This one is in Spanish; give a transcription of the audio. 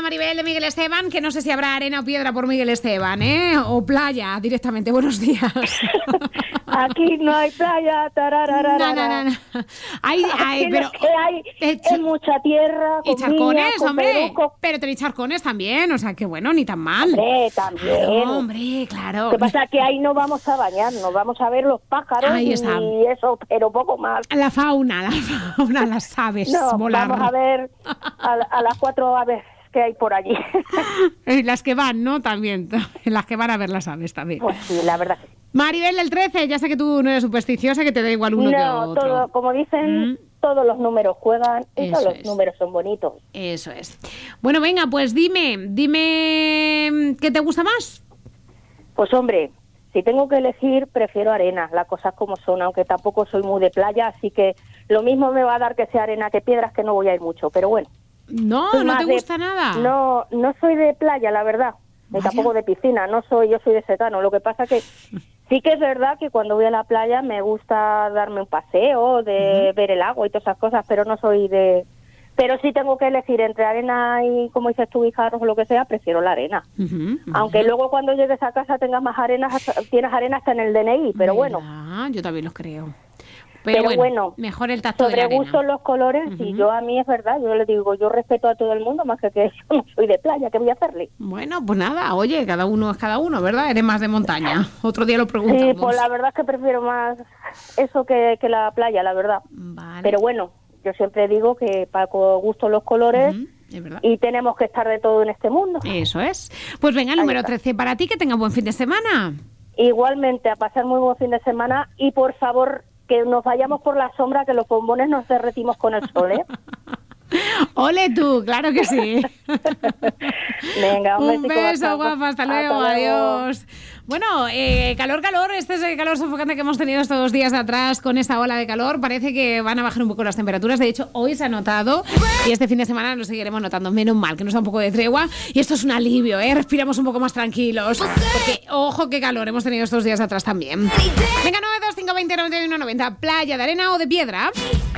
Maribel de Miguel Esteban, que no sé si habrá arena o piedra por Miguel Esteban, o playa directamente. Buenos días. Aquí no hay playa. No. Hay, pero que hay es mucha tierra. Y charcones, con hombre. pedruscos. Pero tenéis charcones también, o sea que bueno, ni tan mal. Hombre, también. Claro, hombre, claro. Lo que pasa es que ahí no vamos a bañarnos, vamos a ver los pájaros Ahí está. y eso, pero poco más. La fauna, las aves No, volar. vamos a ver a las 4 aves que hay por allí. Las que van, ¿no? También. Las que van a ver las aves también. Pues sí, la verdad que sí. Maribel del 13, ya sé que tú no eres supersticiosa, que te da igual uno que otro. Todo, como dicen, todos los números juegan y Eso todos los es. números son bonitos. Eso es. Bueno, venga, pues dime, ¿qué te gusta más? Pues hombre, si tengo que elegir, prefiero arena, las cosas como son, aunque tampoco soy muy de playa, así que lo mismo me va a dar que sea arena que piedras, que no voy a ir mucho, pero bueno. No te gusta nada. No soy de playa, la verdad, ni tampoco de piscina, yo soy de secano. Lo que pasa que sí que es verdad que cuando voy a la playa me gusta darme un paseo, de ver el agua y todas esas cosas, pero no soy de... Pero si tengo que elegir entre arena y, como dices tú, guijarros o lo que sea, prefiero la arena. Aunque luego cuando llegues a casa tengas más arenas, tienes arena hasta en el DNI, pero bueno. Yo también los creo. Pero bueno, mejor el tacto de la sobre arena. gustos los colores, y yo a mí es verdad, yo le digo, yo respeto a todo el mundo, más que yo no soy de playa, ¿qué voy a hacerle? Bueno, pues nada, oye, cada uno es cada uno, ¿verdad? Eres más de montaña. Otro día lo preguntamos. Sí, pues la verdad es que prefiero más eso que la playa, la verdad. Vale. Pero bueno, yo siempre digo que para gustos los colores, es verdad. y tenemos que estar de todo en este mundo. Eso es. Pues venga, el número 13 para ti, que tenga buen fin de semana. Igualmente, a pasar muy buen fin de semana, y por favor, que nos vayamos por la sombra, que los bombones nos derretimos con el sol, ¿eh? Ole tú, claro que sí. Venga, un beso, guapa, hasta luego, adiós. Bueno, calor, este es el calor sofocante que hemos tenido estos 2 días de atrás con esta ola de calor. Parece que van a bajar un poco las temperaturas, de hecho hoy se ha notado y este fin de semana lo seguiremos notando, menos mal, que nos da un poco de tregua y esto es un alivio, respiramos un poco más tranquilos, porque ojo qué calor hemos tenido estos días de atrás también. Venga, 925209190, playa de arena o de piedra.